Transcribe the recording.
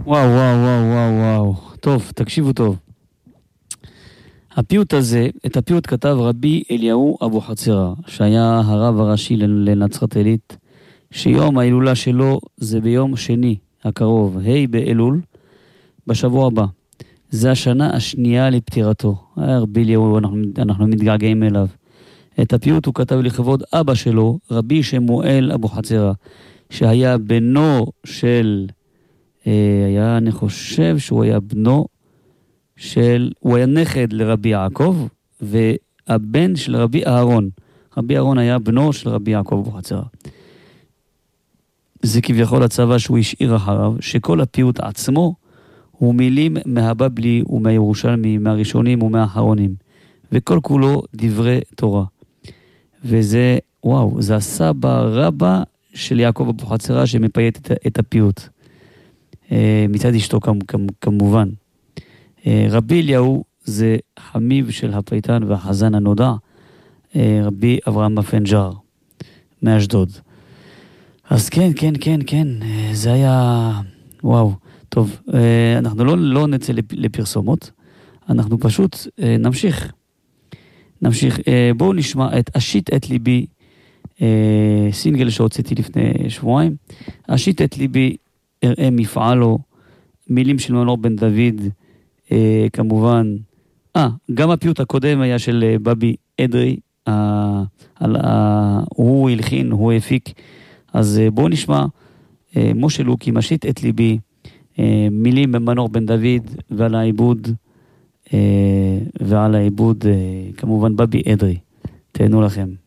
וואו, וואו, וואו, וואו, וואו. טוב, תקשיבו טוב. הפיוט הזה, את הפיוט כתב רבי אליהו אבו חצירא, שהיה הרב הראשי לנצרת עילית, שיום ההילולה שלו זה ביום שני הקרוב, ה' באלול, בשבוע הבא. זה השנה השנייה לפטירתו. רבי אליהו, אנחנו מתגעגעים אליו. את הפיוט הוא כתב לכבוד אבא שלו, רבי שמואל אבו חצירא, שהיה בנו של, אני חושב שהוא היה בנו הוא היה נכד לרבי יעקב, והבן של רבי אהרון. רבי אהרון היה בנו של רבי יעקב אבו חצירא. זה כביכול הצבא שהוא השאיר אחריו, שכל הפיוט עצמו הוא מילים מהבבלי ומהירושלמי, מהראשונים ומהאחרונים. וכל כולו דברי תורה. וזה, וואו, זה הסבא רבא של יעקב אבו חצירא שמפייט את הפיוט. מצד אשתו כמובן. רבי אליהו זה חמיב של הפייטן והחזן הנודע, רבי אברהם בפנג'ר, מאשדוד. אז כן, זה היה, וואו, טוב, אנחנו לא נצא לפרסומות, אנחנו פשוט נמשיך, בואו נשמע את אשית את ליבי, סינגל שהוצאתי לפני שבועיים, אשית את ליבי, אראה מפעלו, מילים של מנור בן דוד, כמובן, גם הפיוט הקודם היה של בבי אדרי, הוא הלחין, הוא הפיק, אז בואו נשמע, משה לוקי, משית את ליבי, מילים במנור בן דוד, ועל העיבוד, כמובן בבי אדרי, תהנו לכם.